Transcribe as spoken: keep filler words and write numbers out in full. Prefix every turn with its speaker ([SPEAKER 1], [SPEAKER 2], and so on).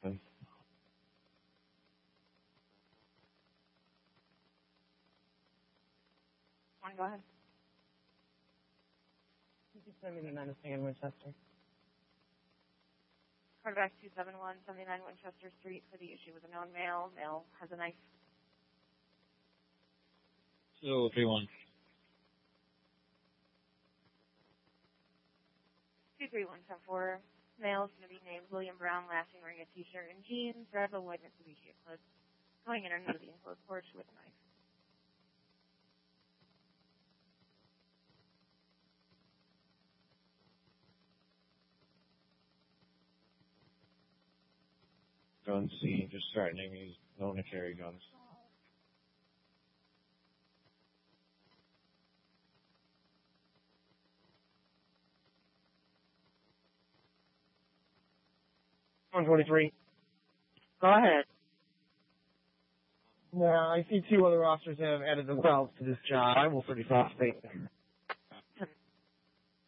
[SPEAKER 1] Fine,
[SPEAKER 2] go ahead.
[SPEAKER 3] You can send me the nine in Winchester.
[SPEAKER 2] Quarterback two seven one, seventy-nine Winchester Street for the issue with a known male. Male has a knife.
[SPEAKER 1] two three one.
[SPEAKER 2] two three one ten four. Male is going to be named William Brown, last name wearing a t-shirt and jeans, red or white Mitsubishi Eclipse, going in under the enclosed porch with a knife.
[SPEAKER 1] Gun scene, just threatening he's known to carry guns.
[SPEAKER 3] one twenty-three.
[SPEAKER 2] Go ahead.
[SPEAKER 3] Yeah, I see two other officers have added themselves to this job. I will thirty-five state.